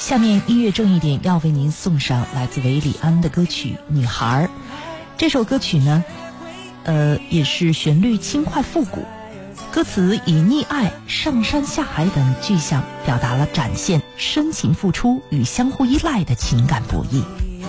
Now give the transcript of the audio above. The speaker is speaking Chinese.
下面音乐重一点，要为您送上来自韦礼安的歌曲《女孩》。这首歌曲呢，也是旋律轻快复古，歌词以溺爱、上山下海等具象，表达了展现深情付出与相互依赖的情感博弈。